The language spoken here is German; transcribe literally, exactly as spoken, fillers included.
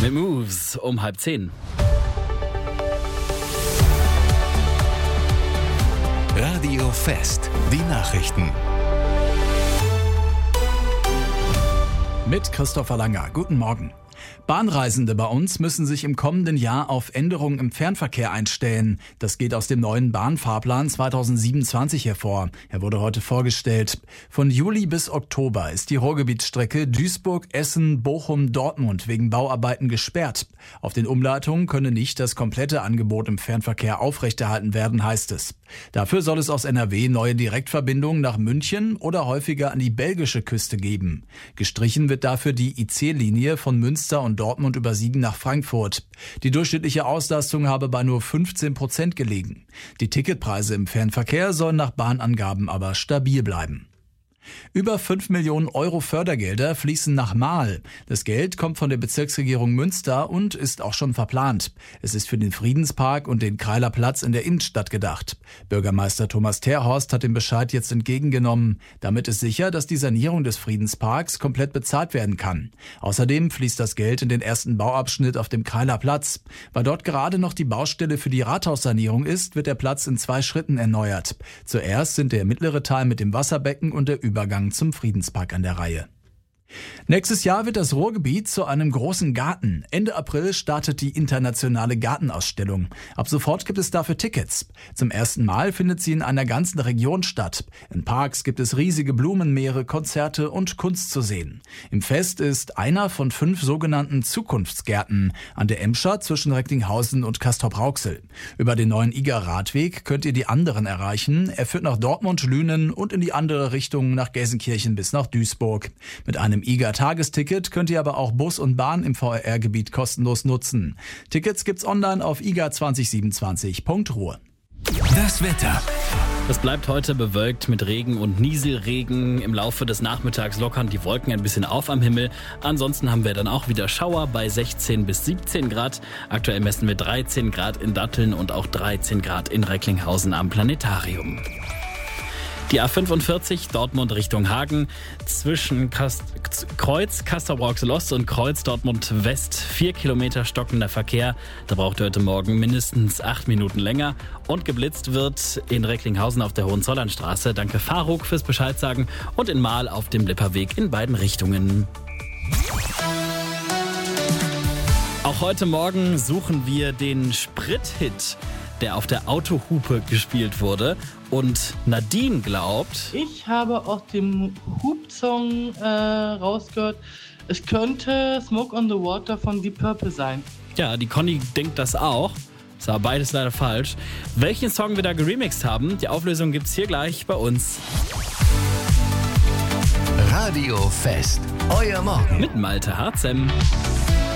The Moves um halb zehn. Radio Fest, die Nachrichten. Mit Christopher Langer. Guten Morgen. Bahnreisende bei uns müssen sich im kommenden Jahr auf Änderungen im Fernverkehr einstellen. Das geht aus dem neuen Bahnfahrplan zweitausendsiebenundzwanzig hervor. Er wurde heute vorgestellt. Von Juli bis Oktober ist die Ruhrgebietsstrecke Duisburg-Essen-Bochum-Dortmund wegen Bauarbeiten gesperrt. Auf den Umleitungen könne nicht das komplette Angebot im Fernverkehr aufrechterhalten werden, heißt es. Dafür soll es aus N R W neue Direktverbindungen nach München oder häufiger an die belgische Küste geben. Gestrichen wird dafür die I C-Linie von Münster und Dortmund über Siegen nach Frankfurt. Die durchschnittliche Auslastung habe bei nur fünfzehn Prozent gelegen. Die Ticketpreise im Fernverkehr sollen nach Bahnangaben aber stabil bleiben. Über fünf Millionen Euro Fördergelder fließen nach Marl. Das Geld kommt von der Bezirksregierung Münster und ist auch schon verplant. Es ist für den Friedenspark und den Kreiler Platz in der Innenstadt gedacht. Bürgermeister Thomas Terhorst hat den Bescheid jetzt entgegengenommen. Damit ist sicher, dass die Sanierung des Friedensparks komplett bezahlt werden kann. Außerdem fließt das Geld in den ersten Bauabschnitt auf dem Kreiler Platz. Weil dort gerade noch die Baustelle für die Rathaussanierung ist, wird der Platz in zwei Schritten erneuert. Zuerst sind der mittlere Teil mit dem Wasserbecken und der Übergang zum Friedenspark an der Reihe. Nächstes Jahr wird das Ruhrgebiet zu einem großen Garten. Ende April startet die internationale Gartenausstellung. Ab sofort gibt es dafür Tickets. Zum ersten Mal findet sie in einer ganzen Region statt. In Parks gibt es riesige Blumenmeere, Konzerte und Kunst zu sehen. Im Fest ist einer von fünf sogenannten Zukunftsgärten an der Emscher zwischen Recklinghausen und Castrop-Rauxel. Über den neuen I G A-Radweg könnt ihr die anderen erreichen. Er führt nach Dortmund, Lünen und in die andere Richtung nach Gelsenkirchen bis nach Duisburg. Mit einem I G A-Tagesticket könnt ihr aber auch Bus und Bahn im V R R-Gebiet kostenlos nutzen. Tickets gibt's online auf i g a zwanzig siebenundzwanzig punkt ruhr. Das Wetter. Es bleibt heute bewölkt mit Regen und Nieselregen. Im Laufe des Nachmittags lockern die Wolken ein bisschen auf am Himmel. Ansonsten haben wir dann auch wieder Schauer bei sechzehn bis siebzehn Grad. Aktuell messen wir dreizehn Grad in Datteln und auch dreizehn Grad in Recklinghausen am Planetarium. Die A fünfundvierzig Dortmund Richtung Hagen zwischen Kast- Kreuz Castrop-Rauxel-Ost und Kreuz Dortmund West. Vier Kilometer stockender Verkehr. Da braucht ihr heute Morgen mindestens acht Minuten länger. Und geblitzt wird in Recklinghausen auf der Hohenzollernstraße. Danke Faruk fürs Bescheid sagen. Und in Marl auf dem Lipperweg in beiden Richtungen. Auch heute Morgen suchen wir den Sprit-Hit, der auf der Autohupe gespielt wurde. Und Nadine glaubt... Ich habe aus dem Hub-Song äh, rausgehört, es könnte Smoke on the Water von Deep Purple sein. Ja, die Conny denkt das auch. Ist aber beides leider falsch. Welchen Song wir da geremixed haben, die Auflösung gibt's hier gleich bei uns. Radio Fest, euer Morgen. Mit Malte Harzem.